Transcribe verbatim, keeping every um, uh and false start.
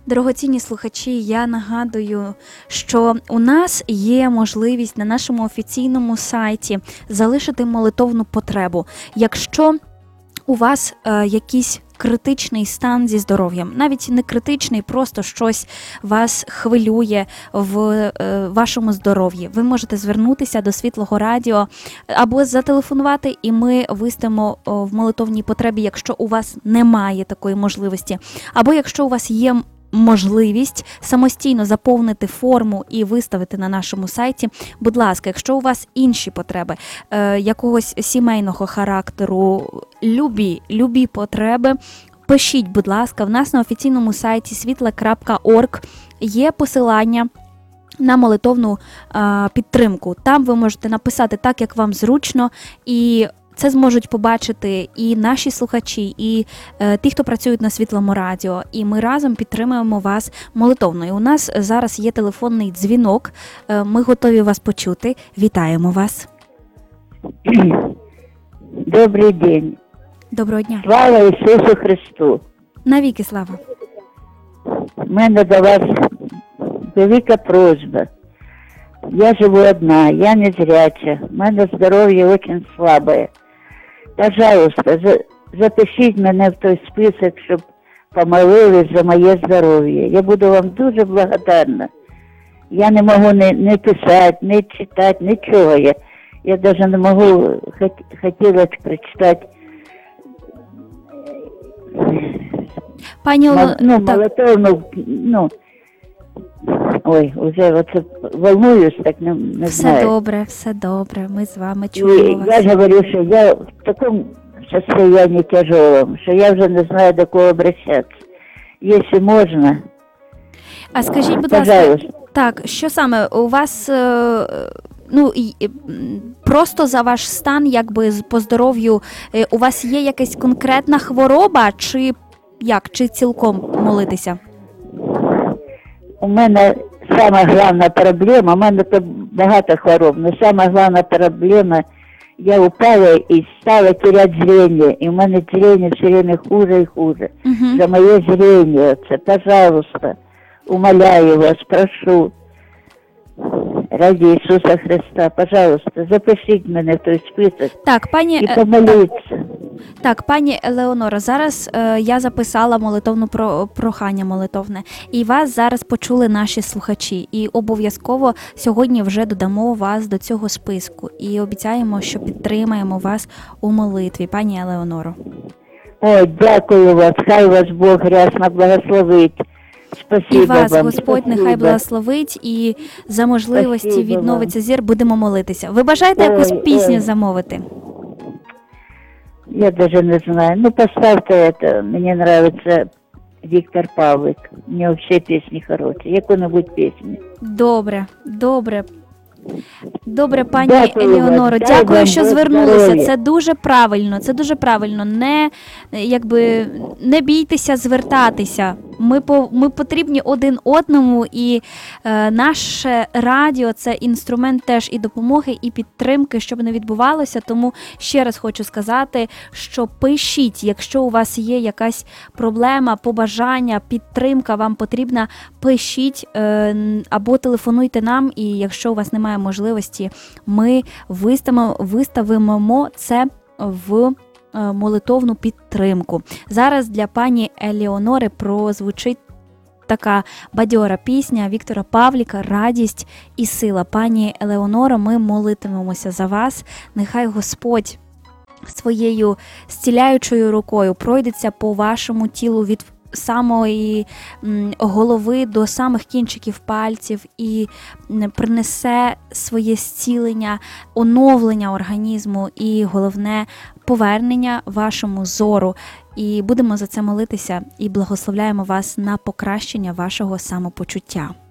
Дорогоцінні слухачі, я нагадую, що у нас є можливість на нашому офіційному сайті залишити молитовну потребу. Якщо у вас е, якийсь критичний стан зі здоров'ям, навіть не критичний, просто щось вас хвилює в е, вашому здоров'ї, ви можете звернутися до Світлого Радіо або зателефонувати, і ми виставимо в молитовній потребі, якщо у вас немає такої можливості, або якщо у вас є можливість самостійно заповнити форму і виставити на нашому сайті. Будь ласка, якщо у вас інші потреби, е, якогось сімейного характеру, любі, любі потреби, пишіть, будь ласка, в нас на офіційному сайті світле крапка орг є посилання на молитовну е, підтримку. Там ви можете написати так, як вам зручно, і це зможуть побачити і наші слухачі, і е, ті, хто працюють на Світлому Радіо. І ми разом підтримуємо вас молитовно. І у нас зараз є телефонний дзвінок. Е, ми готові вас почути. Вітаємо вас. Добрий день. Доброго дня. Слава Ісусу Христу. Навіки слава. У мене до вас велика просьба. Я живу одна, я не зряча, у мене здоров'я дуже слабе. Пожалуйста, за, запишіть мене в той список, щоб помолились за моє здоров'я. Я буду вам дуже благодарна. Я не можу не, не писати, не читати, нічого. Я, я навіть не можу, хот, хотілося прочитати. Пані Олено, ну, так. молитовну, ну, ой, вже оце волнуюсь, так не, не Все знаю. добре, все добре, ми з вами чуємо І вас. я ж говорю, що я в такому состоянии тяжелом, що я вже не знаю, до кого обращатися. Якщо можна, А скажіть, будь ласка, пожалуйста. так, що саме у вас, е, ну, і, і, м, просто за ваш стан, якби з- по здоров'ю, е, у вас є якась конкретна хвороба, чи як, чи цілком молитися? У мене сама головна проблема, у мене тут багато хвороб, але сама головна проблема, я упала і стала терять зрение, і у мене зрение все время хуже і хуже. Угу. За моє зрение, це, пожалуйста, умоляю вас, прошу, ради Ісуса Христа, пожалуйста, запишіть мене в той список Так, пані, і е, помоліться. так, пані Елеонора, зараз е, я записала молитовну про, прохання молитовне, і вас зараз почули наші слухачі, і обов'язково сьогодні вже додамо вас до цього списку, і обіцяємо, що підтримаємо вас у молитві, пані Елеоноро. Ой, дякую вас, хай вас Бог рясно благословить. Спасибо І вас вам. Господь нехай спасибо. благословить, і за можливості Спасибо вам. відновиться зір будемо молитися. Ви бажаєте Ой, якусь пісню ой. замовити? Я даже не знаю. Ну, поставьте это. Мне нравится Виктор Павлик. У него все песни хорошие. Яку-нибудь песню. Добре, добре. Добре, пані Дякую вам. Елеоноро, Дай дякую, вам що Бог звернулися. здоров'я. Це дуже правильно, це дуже правильно. Не, якби, не бійтеся звертатися. Ми, по, ми потрібні один одному, і е, наше радіо – це інструмент теж і допомоги, і підтримки, щоб не відбувалося. Тому ще раз хочу сказати, що пишіть, якщо у вас є якась проблема, побажання, підтримка вам потрібна, пишіть е, або телефонуйте нам, і якщо у вас немає можливості, ми виставимо, виставимо це в молитовну підтримку. Зараз для пані Елеонори прозвучить така бадьора пісня Віктора Павліка «Радість і сила». Пані Елеоноро, ми молитимемося за вас. Нехай Господь своєю зціляючою рукою пройдеться по вашому тілу від самої м, голови до самих кінчиків пальців і м, принесе своє зцілення, оновлення організму і, головне, повернення вашому зору. І будемо за це молитися і благословляємо вас на покращення вашого самопочуття.